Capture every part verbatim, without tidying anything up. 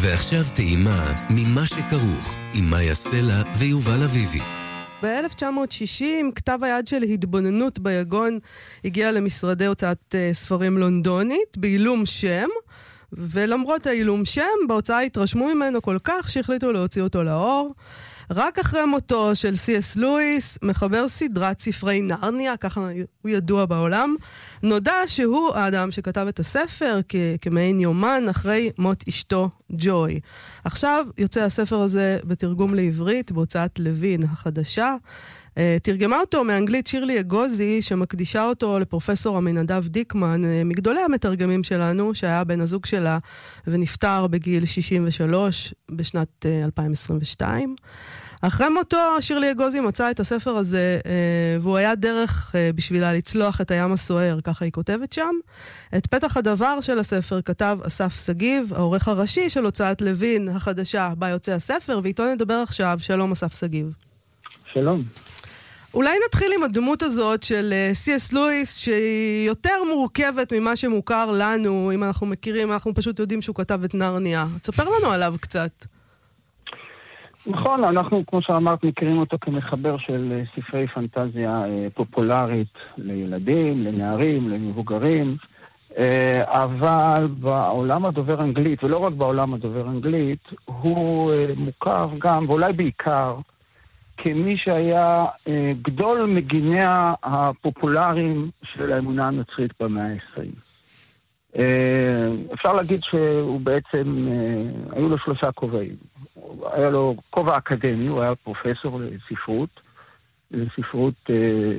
ועכשיו טעימה ממה שכרוך עם מאיה סלע ויובל אביבי. ב-אלף תשע מאות שישים כתב היד של התבוננות ביגון הגיע למשרדי הוצאת ספרים לונדונית בעילום שם, ולמרות העילום שם בהוצאה התרשמו ממנו כל כך שהחליטו להוציא אותו לאור. רק אחרי מותו של סי אס לואיס, מחבר סדרת ספרי נרניה, ככה הוא ידוע בעולם, נודע שהוא האדם שכתב את הספר כ- כמעין יומן אחרי מות אשתו ג'וי. עכשיו יוצא הספר הזה בתרגום לעברית בהוצאת לוין החדשה. Uh, תרגמה אותו מאנגלית שירלי אגוזי, שמקדישה אותו לפרופסור עמינדב דיקמן, uh, מגדולי המתרגמים שלנו, שהיה בן הזוג שלה ונפטר בגיל שישים ושלוש בשנת uh, אלפיים עשרים ושתיים. אחרי מותו שירלי אגוזי מצא את הספר הזה, uh, והוא היה דרך uh, בשבילה לצלוח את הים הסוער, ככה היא כותבת שם. את פתח הדבר של הספר כתב אסף סגיב, העורך הראשי של הוצאת לוין החדשה, בה יוצא הספר, ואיתו נדבר עכשיו. שלום אסף סגיב. שלום. אולי נתחיל עם הדמות הזאת של סי אס לואיס, שהיא יותר מורכבת ממה שמוכר לנו. אם אנחנו מכירים, אנחנו פשוט יודעים שהוא כתב את נרניה. תספר לנו עליו קצת. נכון, אנחנו, כמו שאמרת, מכירים אותו כמחבר של ספרי פנטזיה פופולרית לילדים, לנערים, למבוגרים, אבל בעולם הדובר אנגלית, ולא רק בעולם הדובר אנגלית, הוא מוכר גם, ואולי בעיקר, כמי שהיה אה, גדול מגיניה הפופולריים של האמונה הנוצרית במאה העשרים. אה, אפשר להגיד שהוא בעצם, אה, היו לו שלושה כובעים. היה לו כובע אקדמי, הוא היה פרופסור לספרות, לספרות אה,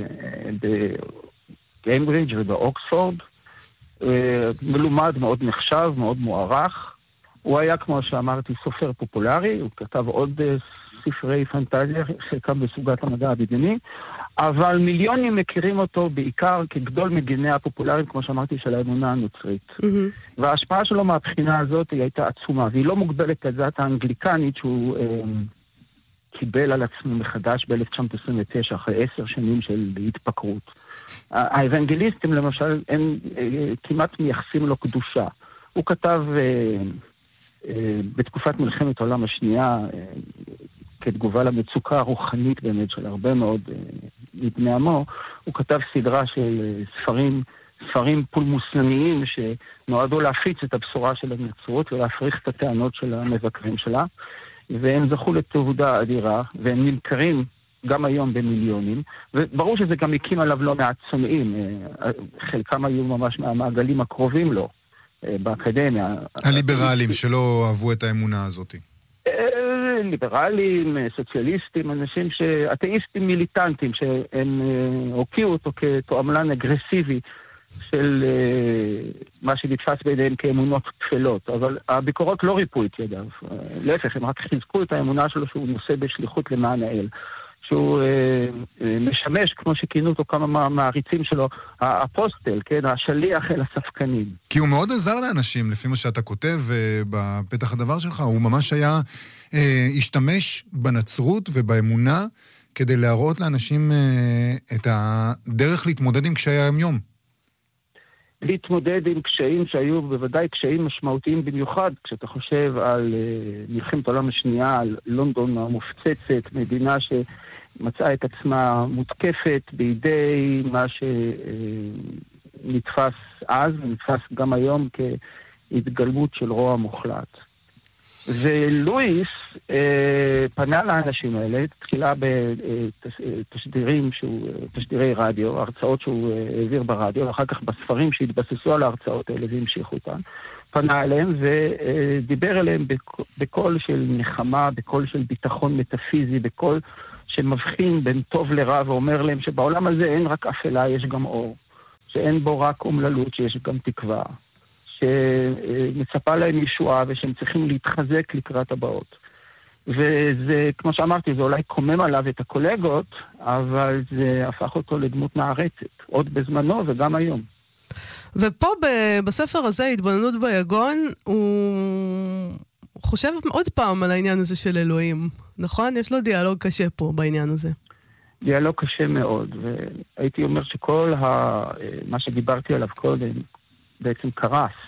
בקיימברידג' ובאוקספורד, אה, מלומד, מאוד נחשב, מאוד מוערך. הוא היה, כמו שאמרתי, סופר פופולרי, הוא כתב עוד אה, ספרי פנטזיה, חלקם בסוגת המדע הבדיוני, אבל מיליונים מכירים אותו בעיקר כגדול מגיני הפופולריים, כמו שאמרתי, של האמונה הנוצרית. Mm-hmm. וההשפעה שלו מהבחינה הזאת היא הייתה עצומה, והיא לא מוגבלת לדת האנגליקנית שהוא אה, קיבל על עצמו מחדש ב-אלף תשע מאות עשרים ותשע, אחרי עשר שנים של התפקרות. האבנגליסטים למשל, הם אה, כמעט מייחסים לו קדושה. הוא כתב אה, אה, בתקופת מלחמת העולם השנייה, אה, כתגובה למצוקה הרוחנית באמת של הרבה מאוד מבני עמו, הוא כתב סדרה של ספרים, ספרים פולמוסלניים שנועדו להפיץ את הבשורה של הנצרות ולהפריך את הטענות של המבקרים שלה, והם זכו לתהודה אדירה, והם נמכרים גם היום במיליונים, וברור שזה גם הקים עליו לא מעט צונאים, חלקם היו ממש מהמעגלים הקרובים לו, באקדמיה. הליברלים שלא אהבו את האמונה הזאת. ליברלים, סוציאליסטים, אנשים שאתאיסטים מיליטנטים, שהם הוקיעו אותו כתועמלן אגרסיבי של מה שנתפס ביניהם כאמונות תפלות, אבל הביקורות לא ריפו את ידיו. להפך, הם רק חיזקו את האמונה שלו שהוא נושא בשליחות למען האל. שהוא אה, משמש, כמו שכינו אותו כמה מעריצים שלו, האפוסטל, כן, השליח אל הספקנים. כי הוא מאוד עזר לאנשים, לפי מה שאתה כותב אה, בפתח הדבר שלך, הוא ממש היה, אה, השתמש בנצרות ובאמונה, כדי להראות לאנשים אה, את הדרך להתמודד עם קשיי היום-יום. להתמודד עם קשיים שהיו בוודאי קשיים משמעותיים במיוחד, כשאתה חושב על אה, מלחמת העולם השנייה, על לונדון המופצצת, מדינה ש... מצאה את עצמה מותקפת בידי מה שנתפס אז, ונתפס גם היום כהתגלמות של רוע מוחלט. ולואיס אה, פנה לאנשים האלה, תחילה בתשדירים, שהוא, תשדירי רדיו, הרצאות שהוא העביר ברדיו, ואחר כך בספרים שהתבססו על ההרצאות האלה והמשיכו אותן. פנה אליהם ודיבר אליהם בקול של נחמה, בקול של ביטחון מטאפיזי, בקול שמבחין בין טוב לרע, ואומר להם שבעולם הזה אין רק אפלה, יש גם אור. שאין בו רק אומללות, שיש גם תקווה. שמצפה להם ישועה, ושהם צריכים להתחזק לקראת הבאות. וזה, כמו שאמרתי, זה אולי קומם עליו את הקולגות, אבל זה הפך אותו לדמות נערצת, עוד בזמנו וגם היום. ופה בספר הזה, התבוננות ביגון, הוא חושב עוד פעם על העניין הזה של אלוהים, נכון? יש לו דיאלוג קשה פה בעניין הזה. דיאלוג קשה מאוד, והייתי אומר שכל ה... מה שדיברתי עליו קודם בעצם קרס.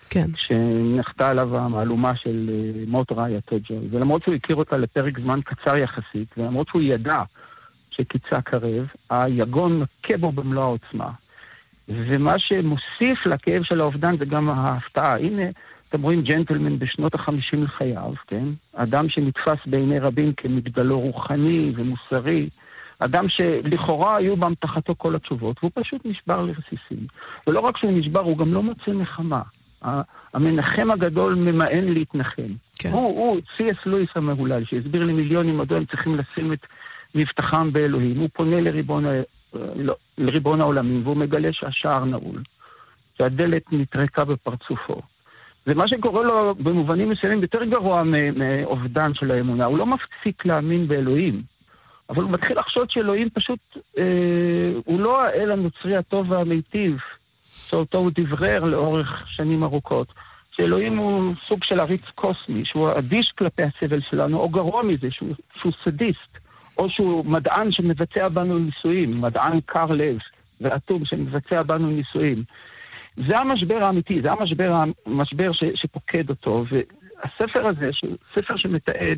כן. שנחתה עליו המעלומה של מות רעייתו ג'וי. ולמרות שהוא הכיר אותה לפרק זמן קצר יחסית, ולמרות שהוא ידע שקיצה קרב, היגון מכה בו במלוא העוצמה. ומה שמוסיף לכאב של האובדן זה גם ההפתעה. הנה, אתם רואים ג'נטלמן בשנות החמישים לחייו, כן? אדם שנתפס בעיני רבים כמגדלו רוחני ומוסרי, אדם שלכאורה היו באמתחתו כל התשובות, והוא פשוט נשבר לרסיסים. ולא רק שהוא נשבר, הוא גם לא מוצא נחמה. המנחם הגדול ממאן להתנחם. כן. הוא, הוא, סי אס לואיס המהולל, שהסביר למיליונים מדוע הם צריכים לשים את מבטחם באלוהים. הוא פונה לריבון, לא, לריבון העולמים, והוא מגלה שהשער נעול, שהדלת נטרקה בפרצופו. ומה שקורה לו במובנים מסוימים יותר גרוע מאובדן של האמונה. הוא לא מפסיק להאמין באלוהים, אבל הוא מתחיל לחשוד שאלוהים פשוט, אה, הוא לא האל הנוצרי הטוב והמיטיב, שאותו הוא דברר לאורך שנים ארוכות. שאלוהים הוא סוג של עריץ קוסמי, שהוא אדיש כלפי הסבל שלנו, או גרוע מזה, שהוא, שהוא סדיסט, או שהוא מדען שמבצע בנו ניסויים, מדען קר לב ואטום שמבצע בנו ניסויים. זה המשבר האמיתי, זה המשבר, המשבר ש, שפוקד אותו, והספר הזה, ספר שמתעד,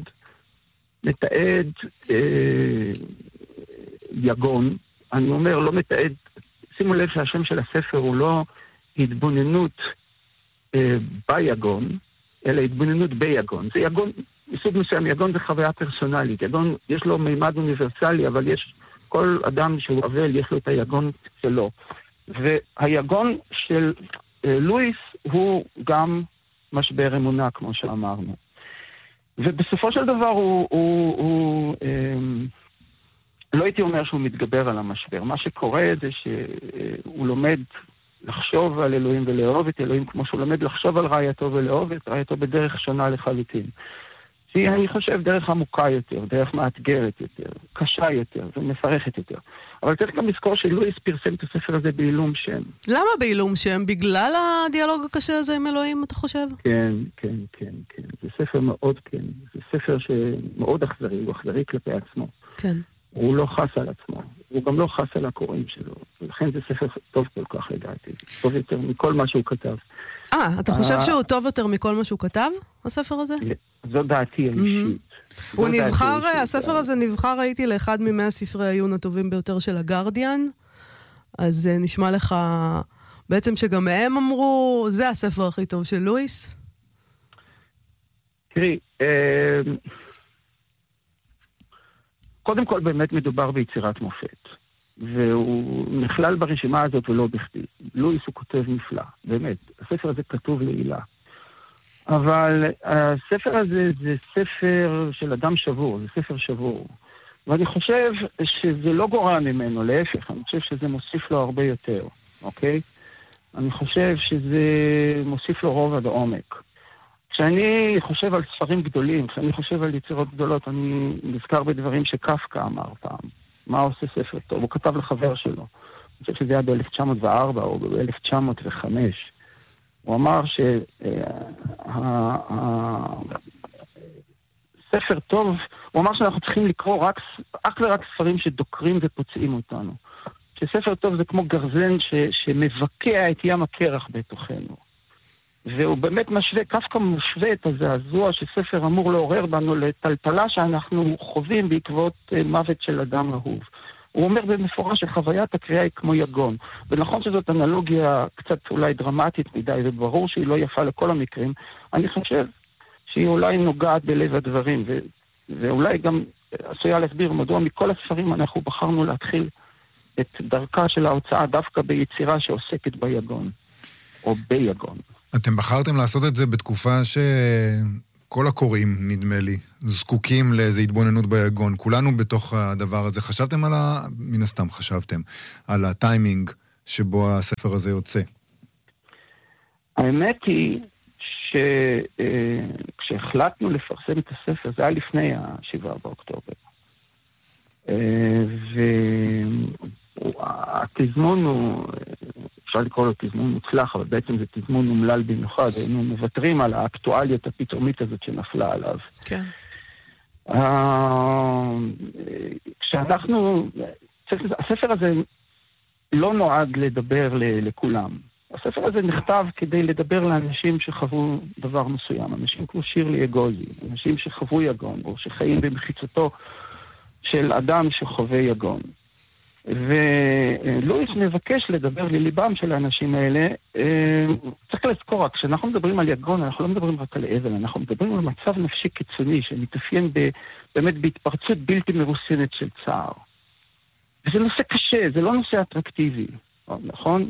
מתעד אה, יגון, אני אומר, לא מתעד, שימו לב שהשם של הספר הוא לא התבוננות אה, ביגון, אלא התבוננות ביגון. זה יגון, מסוג מסוים, יגון זה חוויה פרסונלית, יגון יש לו מימד אוניברסלי, אבל יש, כל אדם שהוא אבל יש לו את היגון שלו. והיגון של אה, לואיס הוא גם משבר אמונה, כמו שאמרנו. ובסופו של דבר הוא, הוא, הוא אה, לא הייתי אומר שהוא מתגבר על המשבר. מה שקורה זה שהוא לומד לחשוב על אלוהים ולאהוב את אלוהים, כמו שהוא לומד לחשוב על רעייתו ולאהוב את רעייתו בדרך שונה לחלוטין. שהיא, אני חושב, דרך עמוקה יותר, דרך מאתגרת יותר, קשה יותר ומפרכת יותר. אבל צריך גם לזכור שלואיס פרסם את הספר הזה בעילום שם. למה בעילום שם? בגלל הדיאלוג הקשה הזה עם אלוהים, אתה חושב? כן, כן, כן, כן. זה ספר מאוד כן. זה ספר שמאוד אכזרי, הוא אכזרי כלפי עצמו. כן. הוא לא חס על עצמו. הוא גם לא חס על הקוראים שלו. ולכן זה ספר טוב כל כך לדעתי. טוב יותר מכל מה שהוא כתב. אה, אתה חושב שהוא טוב יותר מכל מה שהוא כתב, הספר הזה? זו דעתי האישית. הוא נבחר, הספר הזה נבחר, הייתי לאחד ממאה ספרי העיון הטובים ביותר של הגרדיאן, אז נשמע לך בעצם שגם הם אמרו, זה הספר הכי טוב של לואיס? תראי, קודם כל באמת מדובר ביצירת מופת, והוא נכלל ברשימה הזאת ולא בכדי. לואיס הוא כותב נפלא, באמת. הספר הזה כתוב לעילה. אבל הספר הזה זה ספר של אדם שבור, זה ספר שבור. ואני חושב שזה לא גורע ממנו, להפך, אני חושב שזה מוסיף לו הרבה יותר, אוקיי? אני חושב שזה מוסיף לו רובד עומק. כשאני חושב על ספרים גדולים, כשאני חושב על יצירות גדולות, אני נזכר בדברים שקפקא אמר פעם. מה עושה ספר טוב? הוא כתב לחבר שלו. אני חושב שזה היה ב-אלף תשע מאות וארבע או ב-אלף תשע מאות וחמש. הוא אמר שספר טוב, הוא אמר שאנחנו צריכים לקרוא רק, רק ורק ספרים שדוקרים ופוצעים אותנו. שספר טוב זה כמו גרזן ש, שמבקע את ים הקרח בתוכנו. והוא באמת משווה, קפקא משווה את הזעזוע שספר אמור לעורר בנו לטלטלה שאנחנו חווים בעקבות מוות של אדם אהוב. הוא אומר במפורש שחוויית הקריאה היא כמו יגון. ונכון שזאת אנלוגיה קצת אולי דרמטית מדי, וברור שהיא לא יפה לכל המקרים. אני חושב שהיא אולי נוגעת בלב הדברים, ו- ואולי גם עשויה להסביר מדוע מכל הספרים אנחנו בחרנו להתחיל את דרכה של ההוצאה דווקא ביצירה שעוסקת ביגון, או ביגון. אתם בחרתם לעשות את זה בתקופה ש... כל הקוראים, נדמה לי, זקוקים לאיזו התבוננות ביגון. כולנו בתוך הדבר הזה. חשבתם על ה... מן הסתם חשבתם, על הטיימינג שבו הספר הזה יוצא. האמת היא שכשהחלטנו לפרסם את הספר, זה היה לפני השבעה באוקטובר. והתזמון הוא, אפשר לקרוא לו תזמון מוצלח, אבל בעצם זה תזמון אומלל במיוחד. היינו מוותרים על האקטואליות הפתאומית הזאת שנפלה עליו. כן. כשאנחנו, הספר הזה לא נועד לדבר לכולם. הספר הזה נכתב כדי לדבר לאנשים שחוו דבר מסוים, אנשים כמו שירלי אגוזי, אנשים שחוו יגון, או שחיים במחיצתו של אדם שחווה יגון. ולואיס מבקש לדבר לליבם של האנשים האלה. צריך לזכור רק, כשאנחנו מדברים על יגון, אנחנו לא מדברים רק על אבל, אנחנו מדברים על מצב נפשי קיצוני, שמתאפיין באמת בהתפרצות בלתי מרוסנת של צער. וזה נושא קשה, זה לא נושא אטרקטיבי, נכון?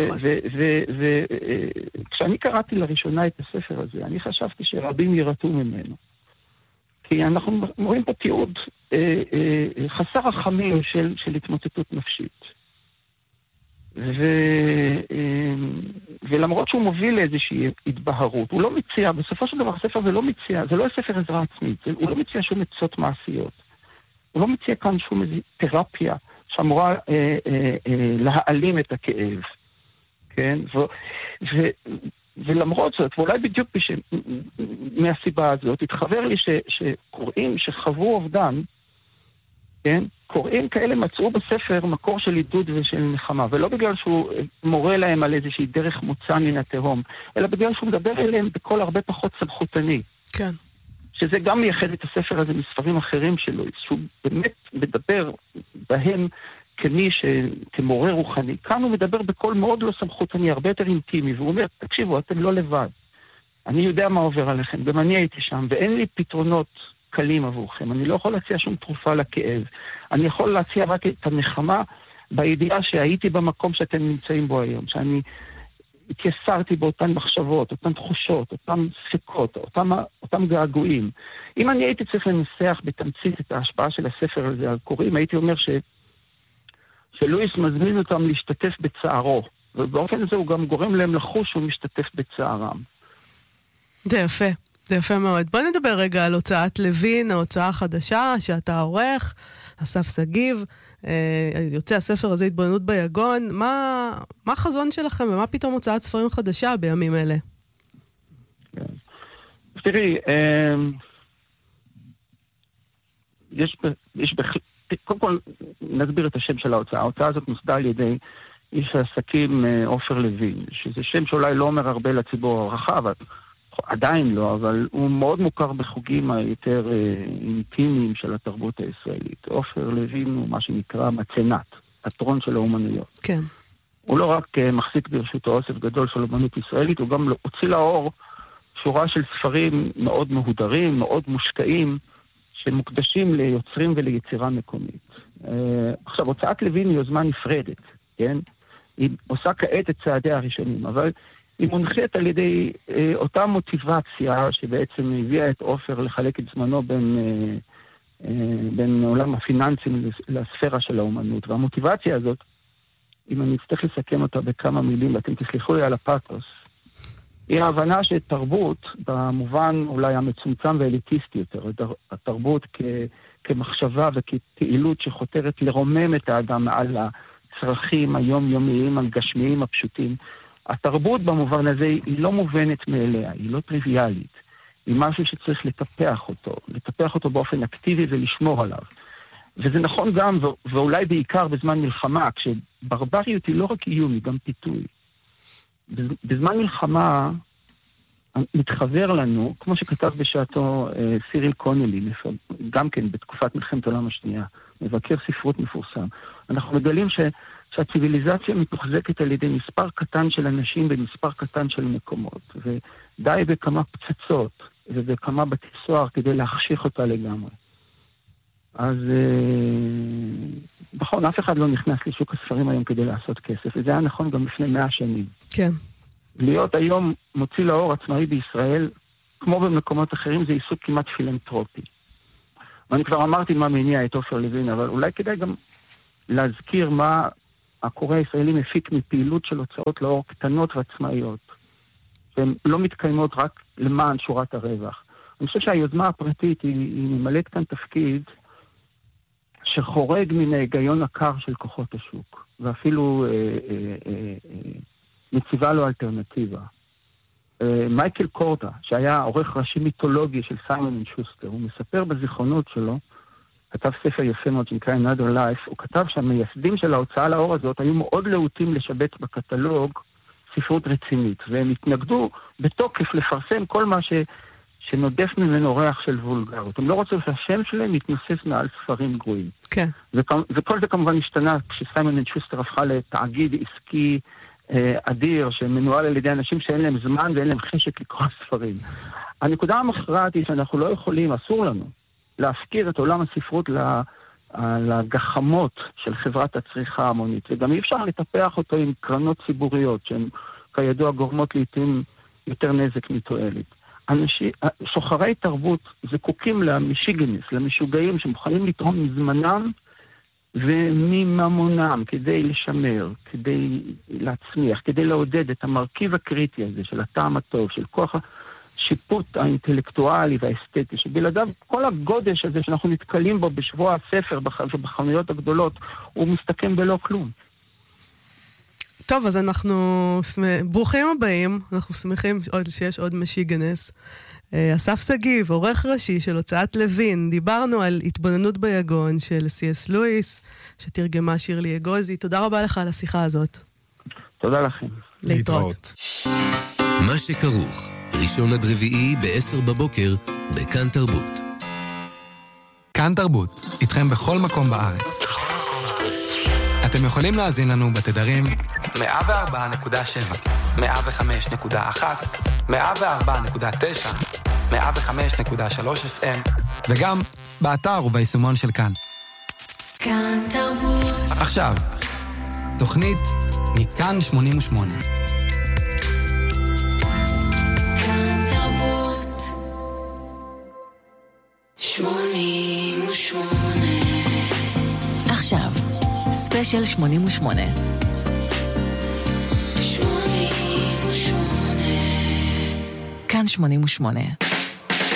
וכשאני קראתי לראשונה את הספר הזה, אני חשבתי שרבים ירתו ממנו. כי אנחנו רואים פה תיעוד אה, אה, חסר רחמים של, של התמוטטות נפשית. ו, אה, ולמרות שהוא מוביל לאיזושהי התבהרות, הוא לא מציע, בסופו של דבר הספר זה לא מציע, זה לא ספר עזרה עצמית, זה, הוא לא מציע שום עצות מעשיות. הוא לא מציע כאן שום איזו תרפיה שאמורה אה, אה, אה, להעלים את הכאב. כן? ו... ו ולמרות זאת, ואולי בדיוק בשם, מהסיבה הזאת, התחבר לי ש, שקוראים שחוו אובדן, כן? קוראים כאלה מצאו בספר מקור של עידוד ושל נחמה, ולא בגלל שהוא מורה להם על איזושהי דרך מוצא מן התהום, אלא בגלל שהוא מדבר אליהם בקול הרבה פחות סמכותני. כן. שזה גם מייחד את הספר הזה מספרים אחרים שלו, שהוא באמת מדבר בהם כמי ש... כמורה רוחני. כאן הוא מדבר בקול מאוד לא סמכותני, הרבה יותר אינטימי, והוא אומר, תקשיבו, אתם לא לבד. אני יודע מה עובר עליכם, גם אני הייתי שם, ואין לי פתרונות קלים עבורכם. אני לא יכול להציע שום תרופה לכאב. אני יכול להציע רק את הנחמה בידיעה שהייתי במקום שאתם נמצאים בו היום, שאני התייסרתי באותן מחשבות, אותן תחושות, אותן ספקות, אותם, אותם געגועים. אם אני הייתי צריך לנסח בתמצית את ההשפעה של הספר הזה על קוראים, הייתי אומר ש... שלואיס מזמין אותם להשתתף בצערו, ובאופן הזה הוא גם גורם להם לחוש שהוא משתתף בצערם. זה יפה, זה יפה מאוד. בוא נדבר רגע על הוצאת לוין, ההוצאה החדשה שאתה עורך, אסף סגיב, אה, יוצא הספר הזה התבוננות ביגון. מה, מה החזון שלכם ומה פתאום הוצאת ספרים חדשה בימים אלה? כן. תראי, אה, יש, יש בכלל... קודם כל, נסביר את השם של ההוצאה. ההוצאה הזאת נוסדה על ידי איש העסקים עופר לוין, שזה שם שאולי לא אומר הרבה לציבור הרחב, עדיין לא, אבל הוא מאוד מוכר בחוגים היותר אינטימיים של התרבות הישראלית. עופר לוין הוא מה שנקרא מצנת, פטרון של האומנויות. כן. הוא לא רק מחזיק ברשותו אוסף גדול של אומנות ישראלית, הוא גם הוציא לאור שורה של ספרים מאוד מהודרים, מאוד מושקעים, שמוקדשים ליוצרים וליצירה מקומית. Uh, עכשיו, הוצאת לוין היא יוזמה נפרדת, כן? היא עושה כעת את צעדיה הראשונים, אבל היא מונחית על ידי uh, אותה מוטיבציה שבעצם הביאה את עופר לחלק את זמנו בין, uh, uh, בין עולם הפיננסים לספירה של האומנות. והמוטיבציה הזאת, אם אני אצטרך לסכם אותה בכמה מילים, ואתם תסלחו לי על הפאתוס, היא ההבנה שתרבות, במובן אולי המצומצם ואליטיסטי יותר, התרבות כ, כמחשבה וכפעילות שחותרת לרומם את האדם על הצרכים היומיומיים, הגשמיים, הפשוטים. התרבות במובן הזה היא לא מובנת מאליה, היא לא טריוויאלית. היא משהו שצריך לטפח אותו, לטפח אותו באופן אקטיבי ולשמור עליו. וזה נכון גם, ואולי בעיקר בזמן מלחמה, כשברבריות היא לא רק איום, היא גם פיתוי. בזמן מלחמה מתחבר לנו, כמו שכתב בשעתו אה, סיריל קונלי, גם כן בתקופת מלחמת העולם השנייה, מבקר ספרות מפורסם, אנחנו מגלים ש, שהציביליזציה מתוחזקת על ידי מספר קטן של אנשים במספר קטן של מקומות, ודי בכמה פצצות ובכמה בתי סוהר כדי להחשיך אותה לגמרי. אז נכון, אף אחד לא נכנס לשוק הספרים היום כדי לעשות כסף, וזה היה נכון גם לפני מאה שנים. כן. להיות היום מוציא לאור עצמאי בישראל, כמו במקומות אחרים, זה עיסוק כמעט פילנטרופי. ואני כבר אמרתי מה מניע את עופר לוין, אבל אולי כדאי גם להזכיר מה הקורא הישראלי מפיק מפעילות של הוצאות לאור קטנות ועצמאיות, שהן לא מתקיימות רק למען שורת הרווח. אני חושב שהיוזמה הפרטית היא, היא ממלאת כאן תפקיד שחורג מן ההיגיון הקר של כוחות השוק, ואפילו אה, אה, אה, אה, מציבה לו אלטרנטיבה. אה, מייקל קורטה, שהיה עורך ראשי מיתולוגי של סיימון אנד שוסטר, הוא מספר בזיכרונות שלו, כתב ספר יפה מאוד שנקרא Another Life, הוא כתב שהמייסדים של ההוצאה לאור הזאת היו מאוד להוטים לשבץ בקטלוג ספרות רצינית, והם התנגדו בתוקף לפרסם כל מה ש... שנודף ממנו ריח של וולגרות. הם לא רוצים שהשם שלהם יתנוסס מעל ספרים גרועים. כן. וכ- וכל זה כמובן השתנה כשסיימון אנד שוסטר הפכה לתאגיד עסקי אה, אדיר, שמנוהל על ידי אנשים שאין להם זמן ואין להם חשק לקרוא ספרים. הנקודה המכרעת היא שאנחנו לא יכולים, אסור לנו, להפקיר את עולם הספרות לגחמות של חברת הצריכה ההמונית, וגם אי אפשר לטפח אותו עם קרנות ציבוריות, שהן כידוע גורמות לעתים יותר נזק מתועלת. אנשים, שוחרי תרבות זקוקים למישיגניס, למשוגעים שמוכנים לתרום מזמנם ומממונם כדי לשמר, כדי להצמיח, כדי לעודד את המרכיב הקריטי הזה של הטעם הטוב, של כוח השיפוט האינטלקטואלי והאסתטי, שבלעדיו כל הגודש הזה שאנחנו נתקלים בו בשבוע הספר ובחנויות הגדולות, הוא מסתכם בלא כלום. טוב, אז אנחנו ברוכים הבאים, אנחנו שמחים שיש עוד משיגנס. אסף סגיב, עורך ראשי של הוצאת לוין, דיברנו על התבוננות ביגון של סי אס לואיס, שתרגמה שירלי אגוזי. תודה רבה לך על השיחה הזאת. תודה לכם. להתראות. מה שכרוך, ראשון עד רביעי בעשר בבוקר, בכאן תרבות. כאן תרבות, איתכם בכל מקום בארץ. אתם יכולים להאזין לנו בתדרים מאה וארבע נקודה שבע, מאה וחמש נקודה אחת, מאה וארבע נקודה תשע, מאה וחמש נקודה שלוש אף אם, וגם באתר וביישומון של כאן. כאן תרבות. עכשיו, תוכנית מכאן שמונים ושמונה. כאן תרבות. שמונים ושמונה. עכשיו, ספיישל שמונים ושמונה. שמונים ושמונה. כאן שמונים ושמונה.